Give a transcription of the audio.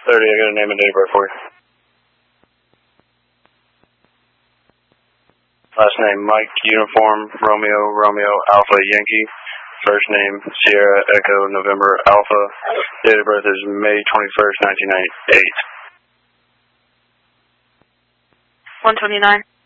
30, I got a name and date of birth for you. Last name, Mike, Uniform, Romeo, Romeo, Alpha, Yankee. First name, Sierra, Echo, November, Alpha. Date of birth is May 21st, 1998. 129.